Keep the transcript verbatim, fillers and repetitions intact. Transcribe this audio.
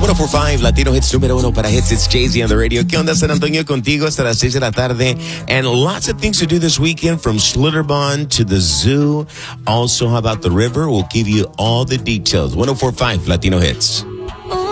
uno cuatro cinco Latino Hits número uno para Hits. It's Jay-Z on the radio. ¿Qué onda, San Antonio? Contigo hasta las seis de la tarde. And lots of things to do this weekend, from Schlitterbahn to the zoo. Also, how about the river? We'll give you all the details. one oh four point five Latino Hits.